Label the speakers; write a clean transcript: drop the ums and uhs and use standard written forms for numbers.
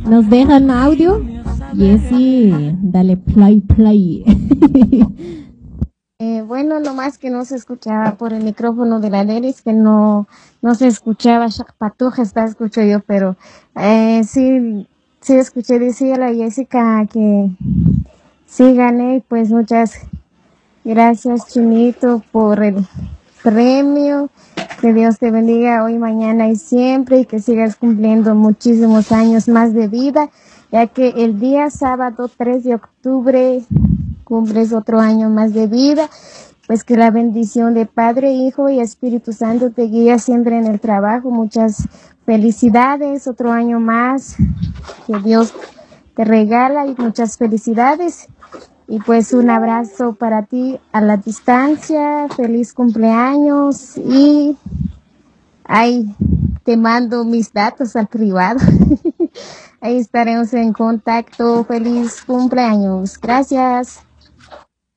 Speaker 1: ¿Nos dejan audio? Jessy, dale play.
Speaker 2: Bueno, nomás que no se escuchaba por el micrófono de la Neris, que no se escuchaba, Patuja está escucho yo, pero sí escuché decir a la Jessica que sí gané, pues muchas gracias, Chinito, por el premio. Que Dios te bendiga hoy, mañana y siempre, y que sigas cumpliendo muchísimos años más de vida, ya que el día sábado 3 de octubre cumples otro año más de vida. Pues que la bendición de Padre, Hijo y Espíritu Santo te guíe siempre en el trabajo. Muchas felicidades, otro año más que Dios te regala, y muchas felicidades. Y pues un abrazo para ti a la distancia, feliz cumpleaños, y ahí te mando mis datos al privado. Ahí estaremos en contacto. Feliz cumpleaños. Gracias.